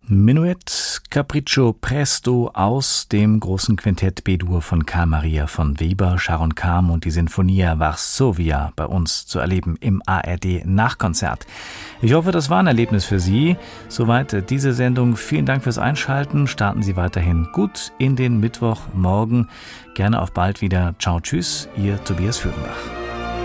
Menuett Capriccio Presto aus dem großen Quintett B-Dur von Carl Maria von Weber, Sharon Kam und die Sinfonia Varsovia bei uns zu erleben im ARD-Nachkonzert. Ich hoffe, das war ein Erlebnis für Sie. Soweit diese Sendung. Vielen Dank fürs Einschalten. Starten Sie weiterhin gut in den Mittwochmorgen. Gerne auf bald wieder. Ciao, tschüss, Ihr Tobias Führenbach.